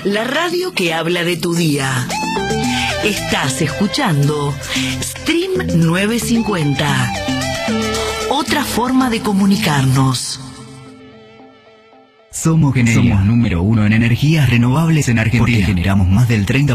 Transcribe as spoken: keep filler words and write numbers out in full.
la radio que habla de tu día. Estás escuchando Stream novecientos cincuenta. Otra forma de comunicarnos. Somos Generia. Somos número uno en energías renovables en Argentina. Porque generamos más del treinta